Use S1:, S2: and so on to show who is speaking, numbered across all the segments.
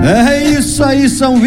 S1: É isso aí, são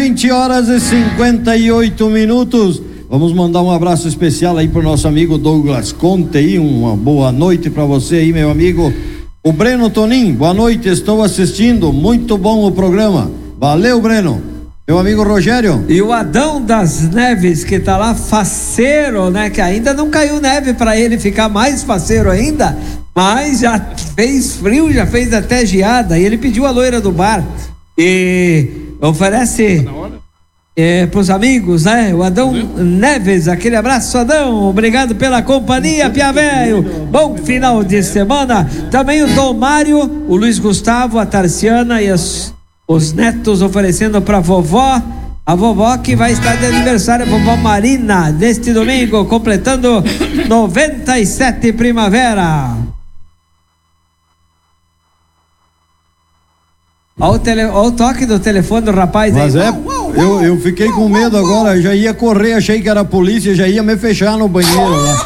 S1: 20h58. Vamos mandar um abraço especial aí pro nosso amigo Douglas Conte aí, uma boa noite pra você aí, meu amigo. O Breno Tonin, boa noite, estou assistindo, muito bom o programa. Valeu, Breno. Meu amigo Rogério.
S2: E o Adão das Neves, que tá lá faceiro, né? Que ainda não caiu neve pra ele ficar mais faceiro ainda, mas já fez frio, já fez até geada. E ele pediu a loira do bar e oferece pros amigos, né? O Adão Neves, aquele abraço, Adão, obrigado pela companhia, Pia Velho, bom final de semana. Também o Dom Mário, o Luiz Gustavo, a Tarciana e os netos oferecendo pra vovó, a vovó que vai estar de aniversário, a vovó Marina, neste domingo, completando 97 primavera. Olha o toque do telefone do rapaz.
S1: Mas
S2: aí.
S1: Eu fiquei com medo agora, já ia correr, achei que era a polícia, já ia me fechar no banheiro lá.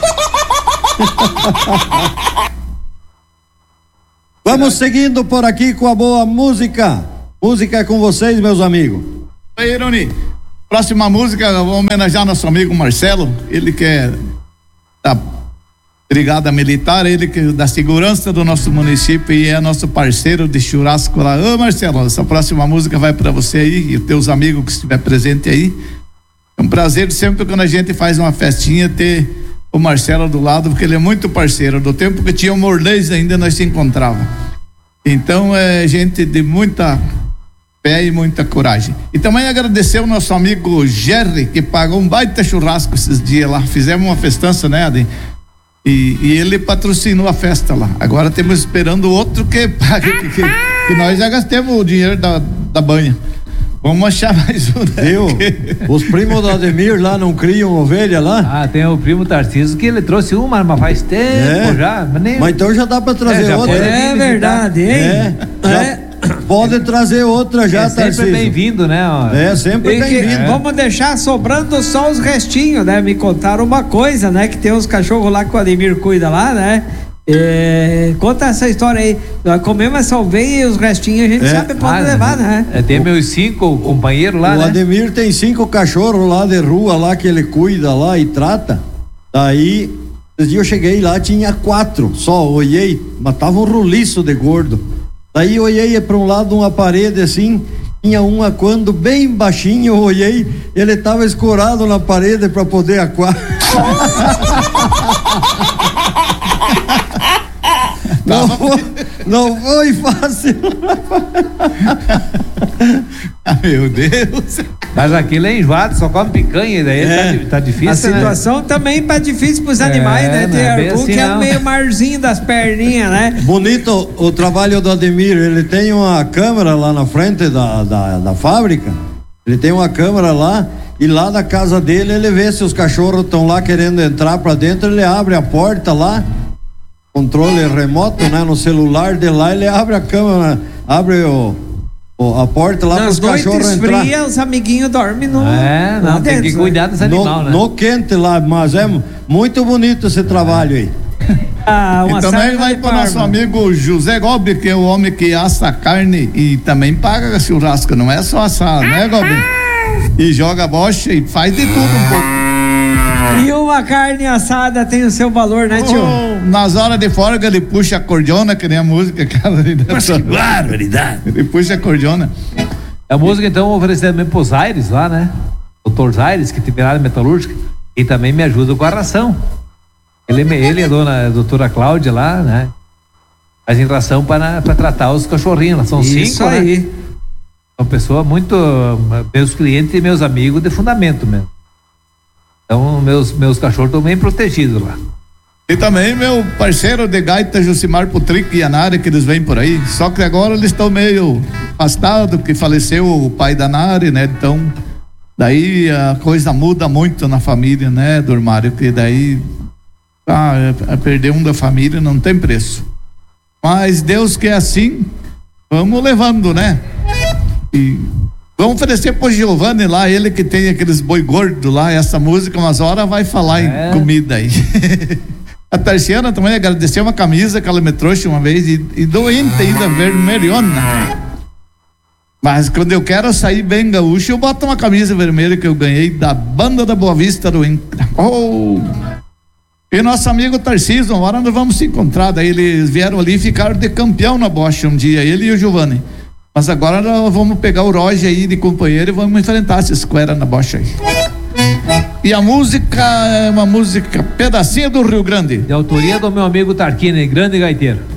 S1: Vamos seguindo por aqui com a boa música. Música é com vocês, meus amigos.
S3: Aí, Ironi, próxima música, eu vou homenagear nosso amigo Marcelo, ele que é da Brigada Militar, ele que é da segurança do nosso município e é nosso parceiro de churrasco lá. Ô Marcelo, essa próxima música vai para você aí e os teus amigos que estiver presente aí. É um prazer sempre quando a gente faz uma festinha ter o Marcelo do lado, porque ele é muito parceiro. Do tempo que tinha o Mordez ainda nós se encontrava. Então é gente de muita fé e muita coragem. E também agradecer o nosso amigo Jerry, que pagou um baita churrasco esses dias lá. Fizemos uma festança, né, Adem? E ele patrocinou a festa lá. Agora temos esperando outro que pague, que nós já gastemos o dinheiro da banha. Vamos achar mais um, né?
S1: Viu? Os primos do Ademir lá não criam ovelha lá?
S4: Ah, tem o primo Tarcísio que ele trouxe uma, mas faz tempo já.
S1: Mas então já dá pra trazer outra.
S2: É verdade, hein?
S1: Pode trazer outra já, Tarcísio.
S4: Sempre bem-vindo, né?
S1: Sempre bem-vindo.
S2: Vamos deixar sobrando só os restinhos, né? Me contaram uma coisa, né? Que tem uns cachorros lá que o Ademir cuida lá, né? Conta essa história aí. Nós comemos essa ovelha e os restinhos a gente sabe pode levar, né?
S4: Tem meus 5 companheiros lá,
S1: né? O
S4: né?
S1: Ademir tem 5 cachorros lá de rua lá que ele cuida lá e trata. Daí, esse dia eu cheguei lá, tinha 4 só, olhei, mas tava um roliço de gordo. Daí eu olhei para um lado uma parede assim, tinha uma quando bem baixinho, eu olhei, ele tava escorado na parede para poder aquar. Não foi fácil.
S3: Meu Deus.
S4: Mas aquilo é enjoado, só come picanha, daí tá difícil.
S2: A situação também tá difícil pros animais, né? Tem algum que é meio marzinho das perninhas, né?
S1: Bonito o trabalho do Ademir, ele tem uma câmera lá na frente da fábrica, ele tem uma câmera lá, e lá na casa dele ele vê se os cachorros estão lá querendo entrar pra dentro, ele abre a porta lá, controle remoto, né? No celular de lá, ele abre a câmera, abre a porta lá para os cachorros entrar.
S2: Fria, os amiguinhos dormem no.
S4: Não, tem que cuidar dos animais, né?
S1: No quente lá, mas é muito bonito esse trabalho aí.
S3: E também vai para o nosso amigo José Gobi, que é o homem que assa carne e também paga churrasco, não é só assar, né, Gobi? E joga bocha e faz de tudo um pouco.
S2: E uma carne assada tem o seu valor, né, tio?
S3: Nas horas de folga ele puxa a cordiona, que nem a música aquela.
S4: Mas que barbaridade!
S3: Ele puxa a cordiona.
S4: A música então oferecida também pros Aires lá, né? Doutor Aires, que tem área metalúrgica, e também me ajuda com a ração. Ele e a doutora Cláudia lá, né? Fazem ração para tratar os cachorrinhos. São 5,
S2: isso aí.
S4: Né? São pessoas muito, meus clientes e meus amigos de fundamento mesmo. Então meus cachorros estão bem protegidos lá.
S3: E também meu parceiro de gaita, Jucimar Putric e a Nari, que eles vêm por aí. Só que agora eles estão meio afastados, porque faleceu o pai da Nari, né? Então, daí a coisa muda muito na família, né, Dormário? Que daí perder um da família não tem preço. Mas Deus que é assim, vamos levando, né? E vamos oferecer pro Giovanni lá, ele que tem aqueles boi gordo lá, essa música, umas horas vai falar em comida aí. A Tarciana também agradeceu uma camisa que ela me trouxe uma vez e doente ainda, vermelhona. Mas quando eu quero sair bem gaúcho, eu boto uma camisa vermelha que eu ganhei da Banda da Boa Vista do E nosso amigo Tarcísio, uma hora nós vamos se encontrar. Daí eles vieram ali e ficaram de campeão na bocha um dia, ele e o Giovanni. Mas agora nós vamos pegar o Roger aí de companheiro e vamos enfrentar essa esquera na bocha aí. E a música é uma música Pedacinho do Rio Grande.
S4: De autoria do meu amigo Tarquini, grande gaiteiro.